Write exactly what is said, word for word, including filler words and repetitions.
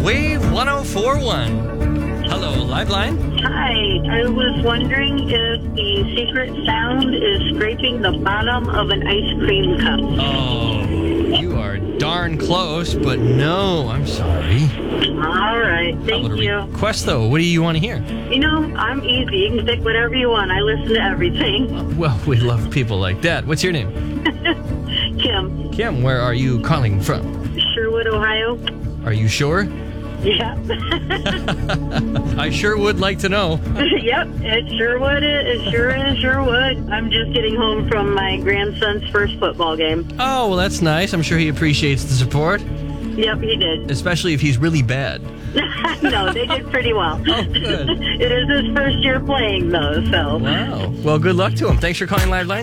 Wave one oh four point one. Hello, Liveline. Hi, I was wondering if the secret sound is scraping the bottom of an ice cream cup. Oh, you are darn close, but no, I'm sorry. All right, thank you. Request, though, what do you want to hear? You know, I'm easy. You can pick whatever you want. I listen to everything. Well, we love people like that. What's your name? Kim. Kim, where are you calling from? Sherwood, Ohio. Are you sure? Yeah. I sure would like to know. Yep, it sure would. It sure is, sure would. I'm just getting home from my grandson's first football game. Oh, well, that's nice. I'm sure he appreciates the support. Yep, he did. Especially if he's really bad. No, they did pretty well. Oh, good. It is his first year playing, though, so. Wow. Well, good luck to him. Thanks for calling Liveline.